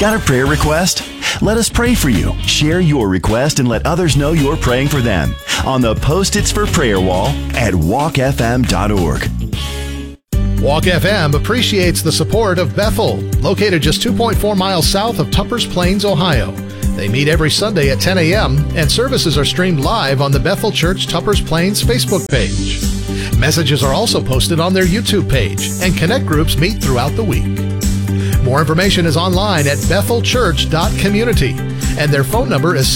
Got a prayer request? Let us pray for you. Share your request and let others know you're praying for them on the Post-its for Prayer wall at walkfm.org. Walk FM appreciates the support of Bethel, located just 2.4 miles south of Tuppers Plains, Ohio. They meet every Sunday at 10 a.m., and services are streamed live on the Bethel Church Tuppers Plains Facebook page. Messages are also posted on their YouTube page, and Connect groups meet throughout the week. More information is online at bethelchurch.community, and their phone number is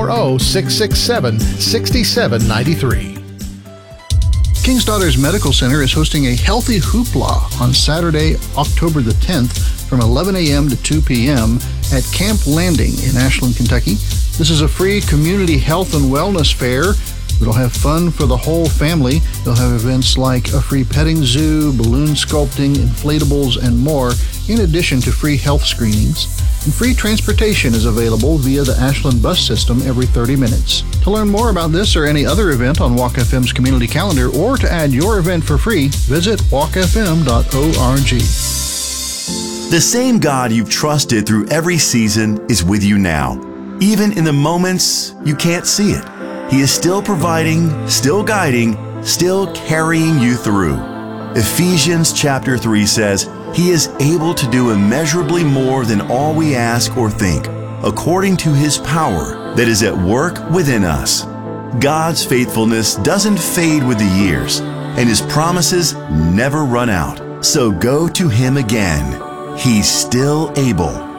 740-667-6793. King's Daughters Medical Center is hosting a Healthy Hoopla on Saturday, October the 10th from 11 a.m. to 2 p.m. at Camp Landing in Ashland, Kentucky. This is a free community health and wellness fair. It'll have fun for the whole family. They'll have events like a free petting zoo, balloon sculpting, inflatables, and more, in addition to free health screenings. And free transportation is available via the Ashland bus system every 30 minutes. To learn more about this or any other event on Walk FM's community calendar, or to add your event for free, visit walkfm.org. The same God you've trusted through every season is with you now. Even in the moments you can't see it, He is still providing, still guiding, still carrying you through. Ephesians chapter 3 says, He is able to do immeasurably more than all we ask or think, according to His power that is at work within us. God's faithfulness doesn't fade with the years, and His promises never run out. So go to Him again. He's still able.